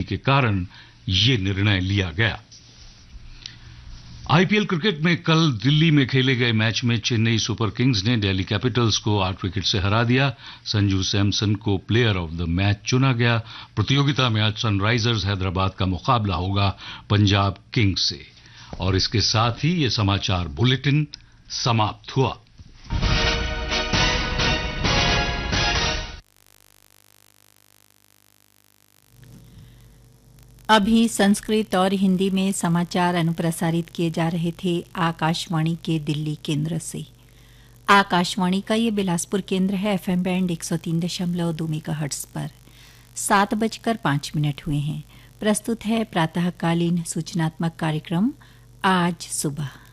के कारण ये निर्णय लिया गया। आईपीएल क्रिकेट में कल दिल्ली में खेले गए मैच में चेन्नई सुपर किंग्स ने दिल्ली कैपिटल्स को 8 विकेट से हरा दिया। संजू सैमसन को प्लेयर ऑफ द मैच चुना गया। प्रतियोगिता में आज सनराइजर्स हैदराबाद का मुकाबला होगा पंजाब किंग्स से। और इसके साथ ही ये समाचार बुलेटिन समाप्त हुआ। अभी संस्कृत और हिंदी में समाचार अनुप्रसारित किए जा रहे थे आकाशवाणी के दिल्ली केंद्र से। आकाशवाणी का ये बिलासपुर केंद्र है। एफएम बैंड 103.2 मेगाहर्ट्ज पर 7:05 हुए हैं। प्रस्तुत है प्रातःकालीन सूचनात्मक कार्यक्रम आज सुबह।